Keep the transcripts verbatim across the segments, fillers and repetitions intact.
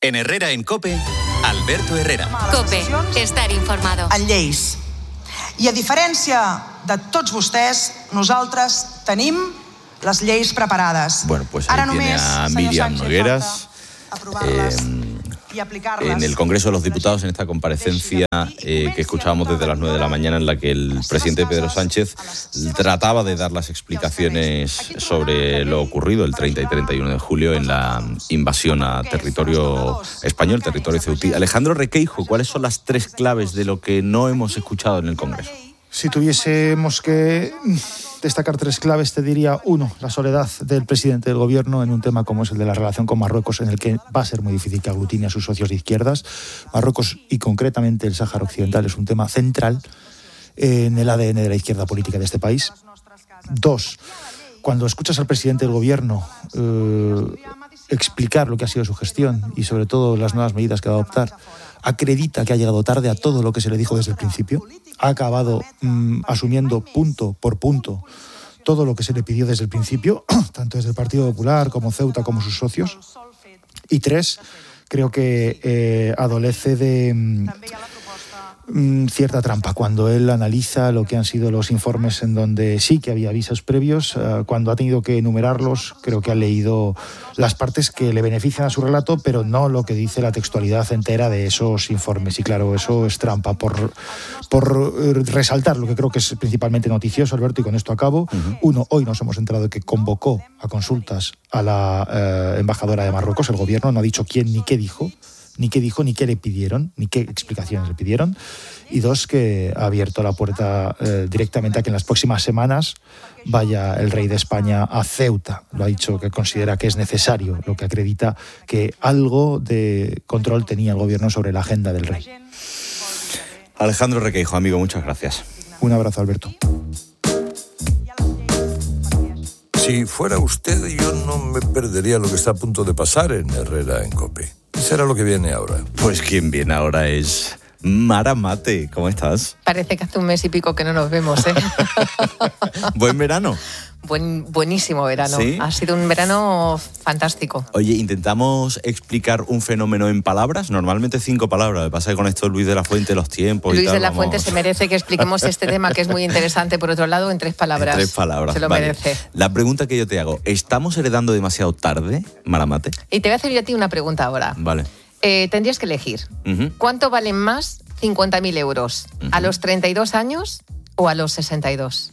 En Herrera en COPE, Alberto Herrera. COPE, estar informado. En lleis. I a diferència de tots vostès, nosaltres tenim les lleis preparades. Bueno, pues ahí tiene a Míriam Nogueras. En el Congreso de los Diputados, en esta comparecencia eh, que escuchábamos desde las nueve de la mañana, en la que el presidente Pedro Sánchez trataba de dar las explicaciones sobre lo ocurrido el treinta y treinta y uno de julio en la invasión a territorio español, territorio ceutí. Alejandro Requeijo, ¿cuáles son las tres claves de lo que no hemos escuchado en el Congreso? Si tuviésemos que destacar tres claves, te diría, uno, la soledad del presidente del gobierno en un tema como es el de la relación con Marruecos, en el que va a ser muy difícil que aglutine a sus socios de izquierdas. Marruecos y concretamente el Sáhara Occidental es un tema central en el A D N de la izquierda política de este país. Dos, cuando escuchas al presidente del gobierno eh, explicar lo que ha sido su gestión y sobre todo las nuevas medidas que va a adoptar, acredita que ha llegado tarde a todo lo que se le dijo desde el principio, ha acabado mmm, asumiendo punto por punto todo lo que se le pidió desde el principio, tanto desde el Partido Popular como Ceuta como sus socios. Y tres, creo que eh, adolece de mmm, cierta trampa cuando él analiza lo que han sido los informes en donde sí que había avisos previos. Uh, cuando ha tenido que enumerarlos, creo que ha leído las partes que le benefician a su relato, pero no lo que dice la textualidad entera de esos informes. Y claro, eso es trampa por, por resaltar lo que creo que es principalmente noticioso, Alberto, y con esto acabo. Uh-huh. Uno, hoy nos hemos enterado de que convocó a consultas a la uh, embajadora de Marruecos. El gobierno no ha dicho quién ni qué dijo. ni qué dijo, ni qué le pidieron, ni qué explicaciones le pidieron. Y dos, que ha abierto la puerta eh, directamente a que en las próximas semanas vaya el rey de España a Ceuta. Lo ha dicho, que considera que es necesario, lo que acredita que algo de control tenía el gobierno sobre la agenda del rey. Alejandro Requeijo, amigo, muchas gracias. Un abrazo, Alberto. Si fuera usted, yo no me perdería lo que está a punto de pasar en Herrera en COPE. Será lo que viene ahora. Pues quien viene ahora es Mara Mate. ¿Cómo estás? Parece que hace un mes y pico que no nos vemos, ¿eh? ¿Buen verano? Buen, buenísimo verano. ¿Sí? Ha sido un verano fantástico. Oye, intentamos explicar un fenómeno en palabras, normalmente cinco palabras. Lo que pasa es que con esto Luis de la Fuente, los tiempos Luis y tal, de la vamos... Fuente se merece que expliquemos este tema, que es muy interesante, por otro lado, en tres palabras. En tres palabras, se lo vale. merece. La pregunta que yo te hago, ¿estamos heredando demasiado tarde, Mara Mate? Y te voy a hacer yo a ti una pregunta ahora. Vale. Eh, tendrías que elegir. Uh-huh. ¿Cuánto valen más cincuenta mil euros? Uh-huh. ¿A los treinta y dos años o a los sesenta y dos?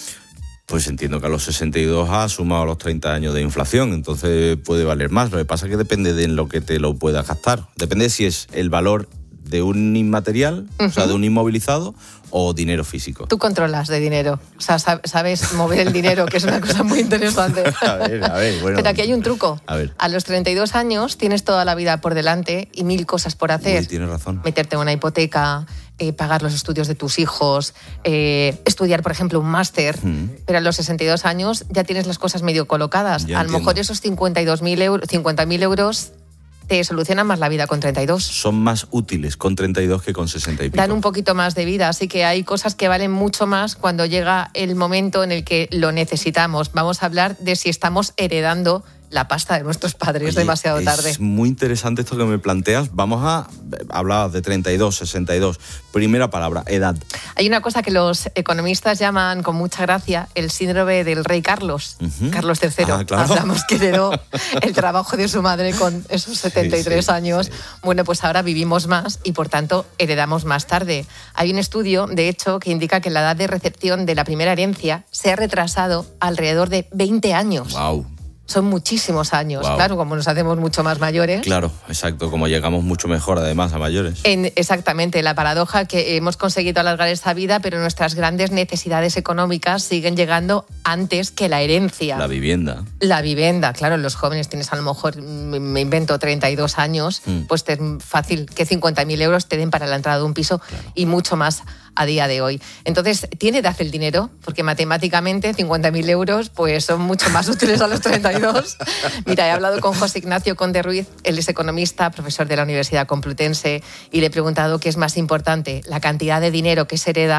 Pues entiendo que a los sesenta y dos ha sumado los treinta años de inflación, entonces puede valer más. Lo que pasa es que depende de en lo que te lo puedas gastar. Depende si es el valor de un inmaterial, uh-huh. o sea, de un inmovilizado, o dinero físico. Tú controlas de dinero, o sea, sabes mover el dinero, que es una cosa muy interesante. A ver, a ver, bueno. Pero aquí hay un truco. A ver. A los treinta y dos años tienes toda la vida por delante y mil cosas por hacer. Uy, tienes razón. Meterte en una hipoteca, eh, pagar los estudios de tus hijos, eh, estudiar, por ejemplo, un máster. Mm. Pero a los sesenta y dos años ya tienes las cosas medio colocadas. Ya a lo entiendo. mejor esos cincuenta y dos mil euros, cincuenta mil euros te solucionan más la vida con treinta y dos. Son más útiles con treinta y dos que con sesenta y pico. Dan un poquito más de vida, así que hay cosas que valen mucho más cuando llega el momento en el que lo necesitamos. Vamos a hablar de si estamos heredando la pasta de nuestros padres. Oye, demasiado tarde. Es muy interesante esto que me planteas. Vamos a hablar de treinta y dos, sesenta y dos. Primera palabra, edad. Hay una cosa que los economistas llaman con mucha gracia el síndrome del rey Carlos. Uh-huh. Carlos tercero. Ah, claro. Hablamos que heredó el trabajo de su madre con esos setenta y tres sí, sí, años. Sí. Bueno, pues ahora vivimos más y por tanto heredamos más tarde. Hay un estudio, de hecho, que indica que la edad de recepción de la primera herencia se ha retrasado alrededor de veinte años. Wow. Son muchísimos años, wow. Claro, como nos hacemos mucho más mayores. Claro, exacto, como llegamos mucho mejor además a mayores. En, exactamente, la paradoja que hemos conseguido alargar esta vida, pero nuestras grandes necesidades económicas siguen llegando antes que la herencia. La vivienda. La vivienda, claro, los jóvenes tienes a lo mejor, me invento, treinta y dos años, mm. pues es fácil que cincuenta mil euros te den para la entrada de un piso, claro. Y mucho más a día de hoy. Entonces, ¿tiene edad el dinero? Porque matemáticamente cincuenta mil euros pues son mucho más útiles a los treinta y dos. Mira, he hablado con José Ignacio Conde Ruiz, él es economista, profesor de la Universidad Complutense, y le he preguntado qué es más importante, la cantidad de dinero que se hereda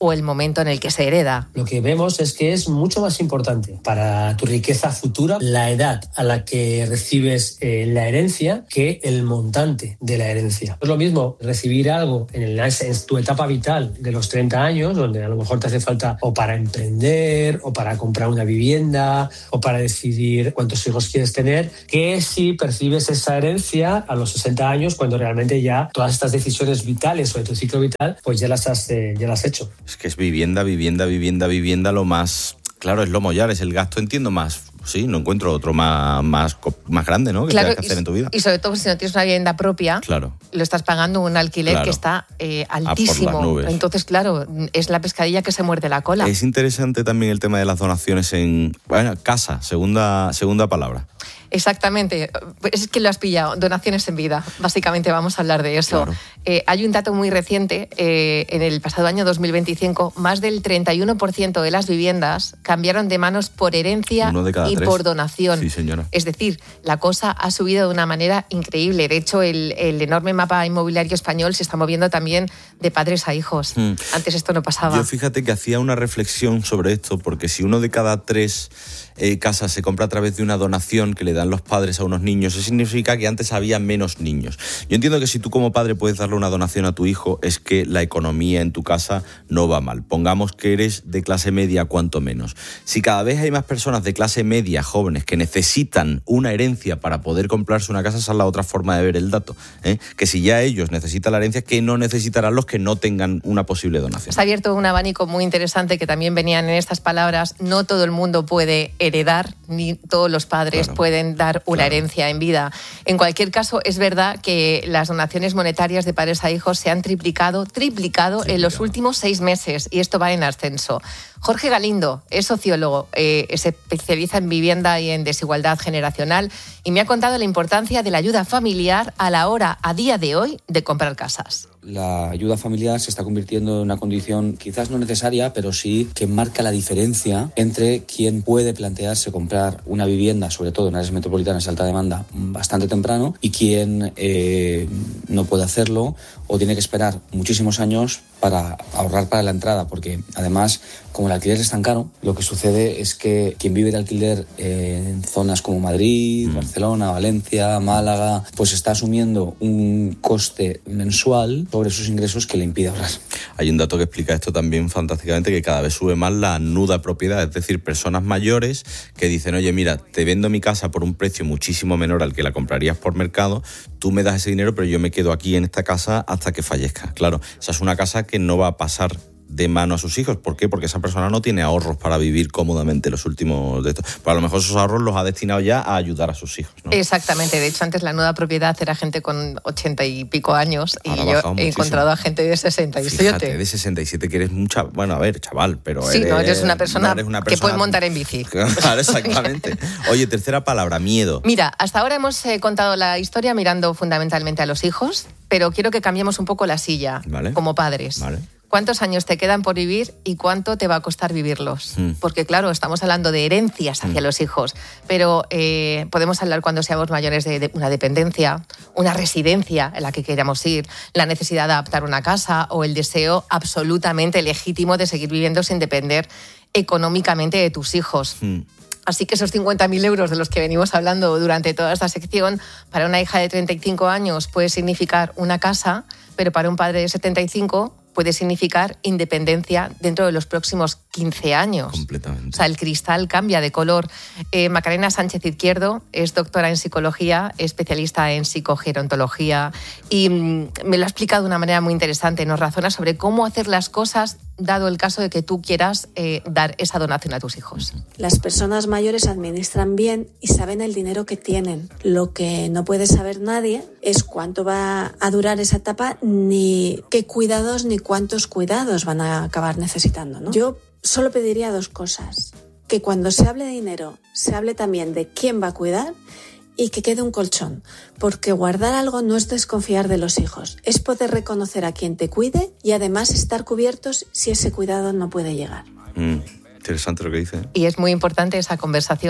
o el momento en el que se hereda. Lo que vemos es que es mucho más importante para tu riqueza futura la edad a la que recibes eh, la herencia que el montante de la herencia. Es lo mismo recibir algo en, el, en tu etapa vital de los treinta años, donde a lo mejor te hace falta o para emprender, o para comprar una vivienda, o para decidir cuántos hijos quieres tener, que si percibes esa herencia a los sesenta años, cuando realmente ya todas estas decisiones vitales sobre tu ciclo vital, pues ya las has, eh, ya las has hecho. Es que es vivienda, vivienda, vivienda, vivienda, lo más... Claro, es lo mollar, es el gasto, entiendo más. Sí, no encuentro otro más, más, más grande, ¿no? Que claro, tengas que hacer y, en tu vida. Y sobre todo si no tienes una vivienda propia, claro. lo estás pagando un alquiler claro. que está eh, altísimo. A por las nubes. Entonces, claro, es la pescadilla que se muerde la cola. Es interesante también el tema de las donaciones en... Bueno, casa, segunda, segunda palabra. Exactamente, es que lo has pillado, donaciones en vida, básicamente vamos a hablar de eso. Claro. Eh, hay un dato muy reciente, eh, en el pasado año dos mil veinticinco, más del treinta y uno por ciento de las viviendas cambiaron de manos por herencia y tres. por donación. Sí, señora. Es decir, la cosa ha subido de una manera increíble. De hecho, el, el enorme mapa inmobiliario español se está moviendo también de padres a hijos. Hmm. Antes esto no pasaba. Yo fíjate que hacía una reflexión sobre esto, porque si uno de cada tres eh, casas se compra a través de una donación que le dan los padres a unos niños, eso significa que antes había menos niños. Yo entiendo que si tú como padre puedes darle una donación a tu hijo, es que la economía en tu casa no va mal. Pongamos que eres de clase media, cuanto menos. Si cada vez hay más personas de clase media, jóvenes, que necesitan una herencia para poder comprarse una casa, esa es la otra forma de ver el dato, ¿eh? Que si ya ellos necesitan la herencia, que no necesitarán los que no tengan una posible donación. Se ha abierto un abanico muy interesante que también venían en estas palabras. No todo el mundo puede heredar, ni todos los padres claro. pueden dar una claro. herencia en vida. En cualquier caso, es verdad que las donaciones monetarias de padres a hijos se han triplicado, triplicado, triplicado. en los últimos seis meses, y esto va en ascenso. Jorge Galindo es sociólogo, eh, se especializa en vivienda y en desigualdad generacional, y me ha contado la importancia de la ayuda familiar a la hora, a día de hoy, de comprar casas. La ayuda familiar se está convirtiendo en una condición quizás no necesaria, pero sí que marca la diferencia entre quien puede plantearse comprar una vivienda, sobre todo en áreas metropolitanas de alta demanda, bastante temprano, y quien eh, no puede hacerlo o tiene que esperar muchísimos años para ahorrar para la entrada, porque además, como el alquiler es tan caro, lo que sucede es que quien vive de alquiler eh, en zonas como Madrid, mm. Barcelona, Valencia, Málaga, pues está asumiendo un coste mensual sobre sus ingresos que le impide ahorrar. Hay un dato que explica esto también fantásticamente, que cada vez sube más la nuda propiedad, es decir, personas mayores que dicen, oye, mira, te vendo mi casa por un precio muchísimo menor al que la comprarías por mercado, tú me das ese dinero, pero yo me quedo aquí en esta casa hasta que fallezca. Claro, esa es una casa que no va a pasar de mano a sus hijos. ¿Por qué? Porque esa persona no tiene ahorros para vivir cómodamente los últimos de estos. Pues a lo mejor esos ahorros los ha destinado ya a ayudar a sus hijos, ¿no? Exactamente. De hecho, antes la nuda propiedad era gente con ochenta y pico años, y yo he muchísimo. encontrado a gente de sesenta y siete. Fíjate, de sesenta y siete, que eres mucha... Bueno, a ver, chaval, pero sí, eres... no, eres una persona, no eres una persona que puede montar en bici. Claro, exactamente. Oye, tercera palabra, miedo. Mira, hasta ahora hemos eh, contado la historia mirando fundamentalmente a los hijos, pero quiero que cambiemos un poco la silla, vale. como padres. Vale. ¿Cuántos años te quedan por vivir y cuánto te va a costar vivirlos? Mm. Porque, claro, estamos hablando de herencias hacia mm. los hijos, pero eh, podemos hablar cuando seamos mayores de, de una dependencia, una residencia en la que queramos ir, la necesidad de adaptar una casa o el deseo absolutamente legítimo de seguir viviendo sin depender económicamente de tus hijos. Mm. Así que esos cincuenta mil euros de los que venimos hablando durante toda esta sección, para una hija de treinta y cinco años puede significar una casa, pero para un padre de setenta y cinco puede significar independencia dentro de los próximos quince años. Completamente. O sea, el cristal cambia de color. Eh, Macarena Sánchez Izquierdo es doctora en psicología, especialista en psicogerontología, y mm, me lo ha explicado de una manera muy interesante. Nos razona sobre cómo hacer las cosas dado el caso de que tú quieras eh, dar esa donación a tus hijos. Las personas mayores administran bien y saben el dinero que tienen. Lo que no puede saber nadie es cuánto va a durar esa etapa, ni qué cuidados ni cuántos cuidados van a acabar necesitando, ¿no? Yo solo pediría dos cosas: que cuando se hable de dinero se hable también de quién va a cuidar, y que quede un colchón, porque guardar algo no es desconfiar de los hijos, es poder reconocer a quien te cuide y además estar cubiertos si ese cuidado no puede llegar. Mm, interesante lo que dice. Y es muy importante esa conversación.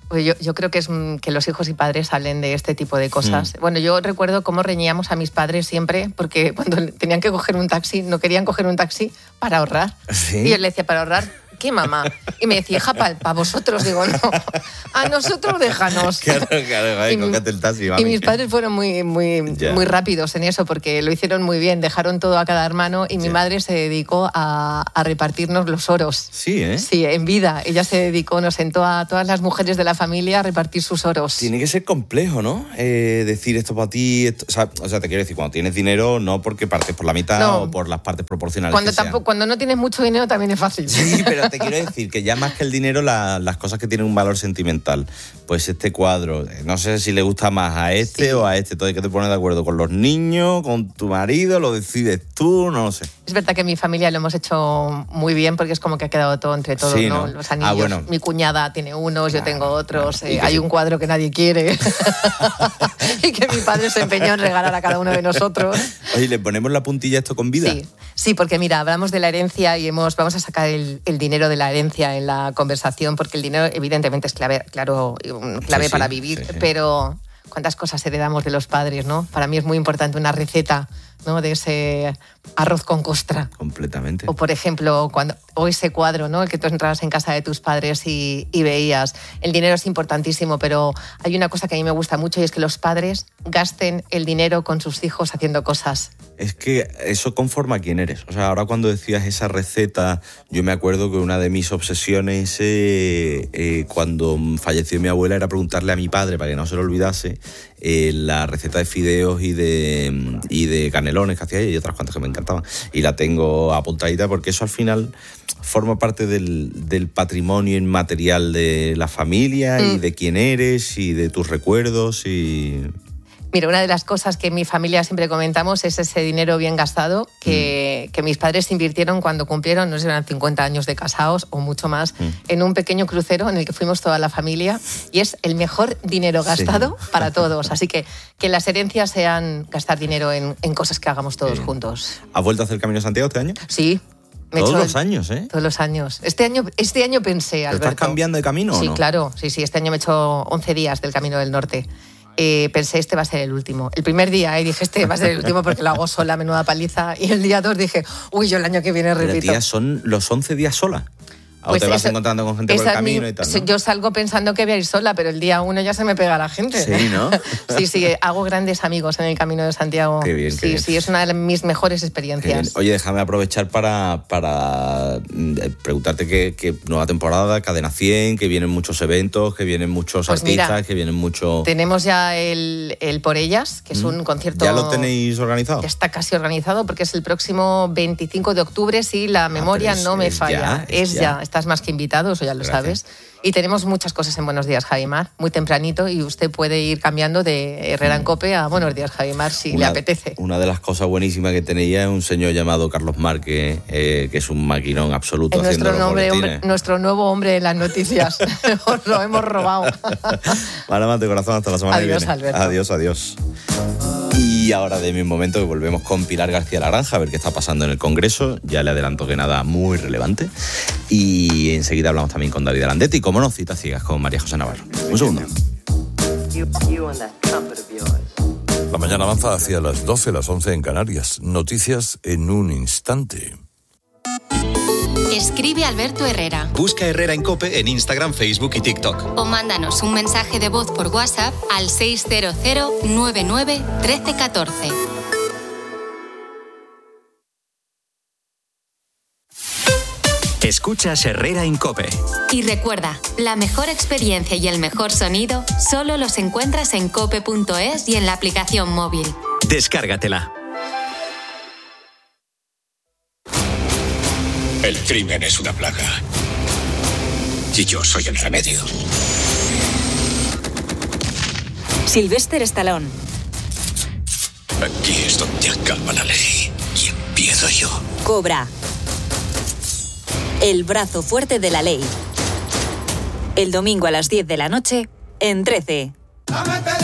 Yo, yo creo que es que los hijos y padres hablen de este tipo de cosas. Mm. Bueno, yo recuerdo cómo reñíamos a mis padres siempre, porque cuando tenían que coger un taxi, no querían coger un taxi para ahorrar. ¿Sí? Y yo le decía, ¿para ahorrar qué, mamá? Y me decía, hija, para pa vosotros. Digo, no, a nosotros déjanos. Claro, claro, ay, cógete el taxi, mami. Y mis padres fueron muy, muy, muy rápidos en eso, porque lo hicieron muy bien, dejaron todo a cada hermano y mi yeah. madre se dedicó a, a repartirnos los oros. Sí, ¿eh? Sí, en vida. Ella se dedicó, nos sentó a todas las mujeres de la familia a repartir sus oros. Tiene que ser complejo, ¿no? Eh, decir esto para ti, esto, o, sea, o sea, te quiero decir, cuando tienes dinero, no porque partes por la mitad no. o por las partes proporcionales cuando que tampoco, sean. Cuando no tienes mucho dinero también es fácil. Sí, pero te quiero decir que ya más que el dinero, la, las cosas que tienen un valor sentimental. Pues este cuadro, no sé si le gusta más a este sí. o a este. Todo hay que te poner de acuerdo con los niños, con tu marido, lo decides tú, no lo sé. Es verdad que en mi familia lo hemos hecho muy bien porque es como que ha quedado todo entre todos, sí, ¿no? ¿no? Los anillos, ah, bueno. Mi cuñada tiene unos, claro, yo tengo otros, claro. eh, hay sí. un cuadro que nadie quiere y que mi padre se empeñó en regalar a cada uno de nosotros. Oye, ¿le ponemos la puntilla a esto con vida? Sí, sí, porque mira, hablamos de la herencia y hemos, vamos a sacar el, el dinero de la herencia en la conversación porque el dinero evidentemente es clave, claro, clave sí, para sí, vivir, sí, sí. pero cuántas cosas heredamos de los padres, ¿no? Para mí es muy importante una receta, ¿no? De ese arroz con costra. Completamente. O, por ejemplo, cuando, o ese cuadro, ¿no? El que tú entrabas en casa de tus padres y, y veías. El dinero es importantísimo, pero hay una cosa que a mí me gusta mucho y es que los padres gasten el dinero con sus hijos haciendo cosas. Es que eso conforma a quién eres. O sea, ahora cuando decías esa receta, yo me acuerdo que una de mis obsesiones eh, eh, cuando falleció mi abuela era preguntarle a mi padre, para que no se lo olvidase, eh, la receta de fideos y de, y de canelones que hacía ella y otras cuantas que me encantaban. Y la tengo apuntadita porque eso al final forma parte del, del patrimonio inmaterial de la familia mm. y de quién eres y de tus recuerdos y... Mira, una de las cosas que en mi familia siempre comentamos es ese dinero bien gastado que, mm. que mis padres invirtieron cuando cumplieron, no sé, eran cincuenta años de casados o mucho más, mm. en un pequeño crucero en el que fuimos toda la familia y es el mejor dinero gastado sí. para todos. Así que que las herencias sean gastar dinero en, en cosas que hagamos todos sí. juntos. ¿Has vuelto a hacer el Camino de Santiago este año? Sí. Me todos los años, ¿eh? Todos los años. Este año, este año pensé, Alberto. ¿Estás cambiando de camino sí, o no? Claro. Sí, sí. Este año me he hecho once días del Camino del Norte. Eh, pensé, este va a ser el último. El primer día eh, dije, este va a ser el último porque lo hago sola, menuda paliza. Y el día dos dije, uy, yo el año que viene repito. Pero tía, ¿son los once días sola? ¿O pues te vas eso, encontrando con gente por el camino mi, y tal, ¿no? Yo salgo pensando que voy a ir sola, pero el día uno ya se me pega la gente. Sí, ¿no? sí, sí, hago grandes amigos en el Camino de Santiago. Qué bien, sí, qué bien. Sí, es una de mis mejores experiencias. Oye, déjame aprovechar para, para preguntarte que, que nueva temporada, Cadena cien, que vienen muchos eventos, que vienen muchos pues artistas, mira, que vienen muchos... Tenemos ya el, el Por Ellas, que es un mm. concierto... ¿Ya lo tenéis organizado? Ya está casi organizado porque es el próximo veinticinco de octubre, si la memoria ah, es, no me es falla. Ya, es, es ya. ya, estás más que invitado. Eso ya lo Gracias. sabes. Y tenemos muchas cosas en Buenos Días, Javimar, muy tempranito, y usted puede ir cambiando de Herrera en Cope a Buenos Días, Javimar, si una, le apetece. Una de las cosas buenísimas que tenía es un señor llamado Carlos Márquez, eh, que es un maquinón absoluto. Es nuestro, nombre, hombre, nuestro nuevo hombre en las noticias. Os lo hemos robado. Vale, mate corazón, hasta la semana adiós, que viene. Alberto. Adiós, adiós. Y ahora de mi momento que volvemos con Pilar García Laranja a ver qué está pasando en el Congreso. Ya le adelanto que nada muy relevante. Y enseguida hablamos también con David Arandetti y, como no, citas ciegas con María José Navarro. Un segundo. La mañana avanza hacia las doce, las once en Canarias. Noticias en un instante. Escribe Alberto Herrera. Busca Herrera en Cope en Instagram, Facebook y TikTok. O mándanos un mensaje de voz por WhatsApp al seis cero cero nueve nueve uno tres uno cuatro. Escuchas Herrera en Cope. Y recuerda, la mejor experiencia y el mejor sonido solo los encuentras en cope punto es y en la aplicación móvil. Descárgatela. El crimen es una plaga. Y yo soy el remedio. Sylvester Stallone. Aquí es donde acaba la ley. Y empiezo yo. Cobra. El brazo fuerte de la ley. El domingo a las diez de la noche, en trece.